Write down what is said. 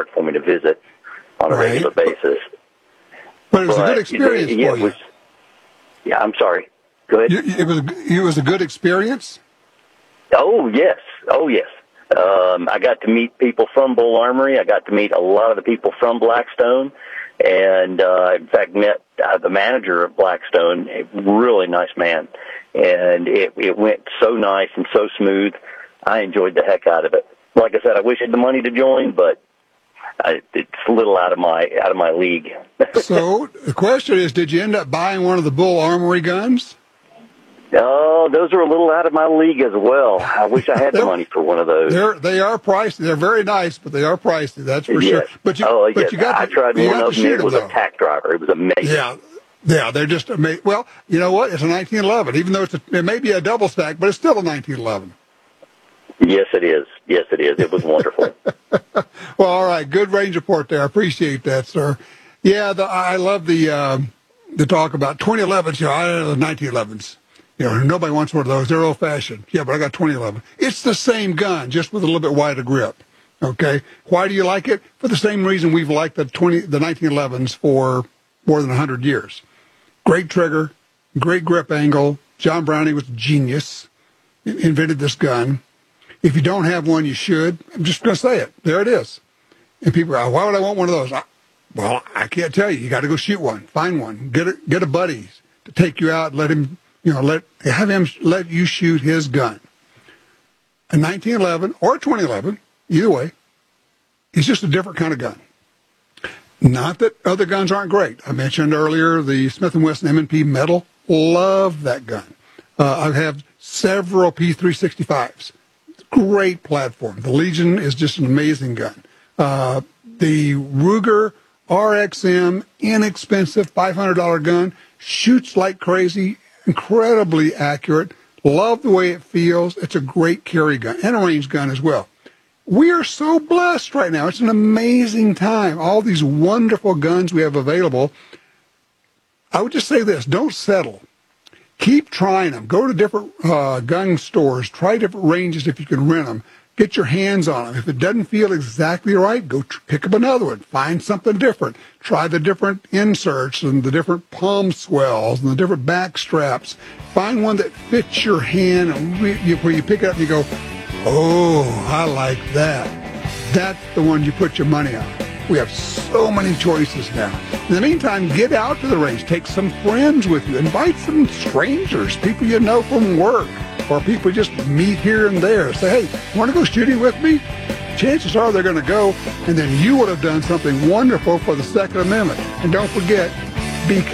hard for me to visit on a regular basis. But it was a good experience for you. Yeah, I'm sorry. Go ahead. It was a good experience? Oh, yes. Oh, yes. I got to meet people from Bull Armory. I got to meet a lot of the people from Blackstone. And, in fact, met the manager of Blackstone, a really nice man. And it went so nice and so smooth. I enjoyed the heck out of it. Like I said, I wish I had the money to join, but it's a little out of my league. So the question is, did you end up buying one of the Bull Armory guns? Oh, those are a little out of my league as well. I wish I had the money for one of those. They are pricey. They're very nice, but they are pricey. That's for sure. But you got I tried one of them. It was a tack driver. It was amazing. Yeah, they're just amazing. Well, you know what? It's a 1911, even though it may be a double stack, but it's still a 1911. Yes, it is. Yes, it is. It was wonderful. Well, all right. Good range report there. I appreciate that, sir. Yeah, I love the talk about 2011s. You know, I don't know the 1911s. You know, nobody wants one of those. They're old-fashioned. Yeah, but I got 2011. It's the same gun, just with a little bit wider grip. Okay? Why do you like it? For the same reason we've liked the 1911s for more than 100 years. Great trigger, great grip angle. John Browning was a genius. Invented this gun. If you don't have one, you should. I'm just going to say it. There it is. And people go, why would I want one of those? Well, I can't tell you. You got to go shoot one. Find one. Get a buddy to take you out and let him... You know, have him let you shoot his gun. A 1911 or a 2011, either way, it's just a different kind of gun. Not that other guns aren't great. I mentioned earlier the Smith & Wesson M&P Metal. Love that gun. I have several P365s. Great platform. The Legion is just an amazing gun. The Ruger RXM, inexpensive $500 gun, shoots like crazy. Incredibly accurate. Love the way it feels. It's a great carry gun and a range gun as well. We are so blessed right now. It's an amazing time. All these wonderful guns we have available. I would just say this. Don't settle. Keep trying them. Go to different gun stores. Try different ranges if you can rent them. Get your hands on them. If it doesn't feel exactly right, go pick up another one. Find something different. Try the different inserts and the different palm swells and the different back straps. Find one that fits your hand and where you pick it up and you go, oh, I like that. That's the one you put your money on. We have so many choices now. In the meantime, get out to the range. Take some friends with you. Invite some strangers, people you know from work, or people just meet here and there. Say, hey, want to go shooting with me? Chances are they're going to go, and then you would have done something wonderful for the Second Amendment. And don't forget, be